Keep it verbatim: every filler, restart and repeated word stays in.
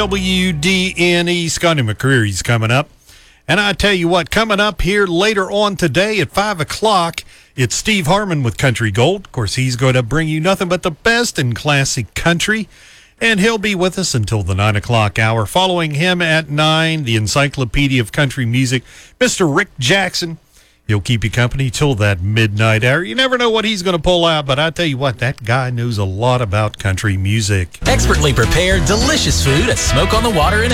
W D N E, Scotty McCreery's coming up. And I tell you what, coming up here later on today at five o'clock, it's Steve Harmon with Country Gold. Of course, he's going to bring you nothing but the best in classic country. And he'll be with us until the nine o'clock hour. Following him at nine, the Encyclopedia of Country Music, Mister Rick Jackson. He'll keep you company till that midnight hour. You never know what he's going to pull out, but I tell you what, that guy knows a lot about country music. Expertly prepared, delicious food at Smoke on the Water in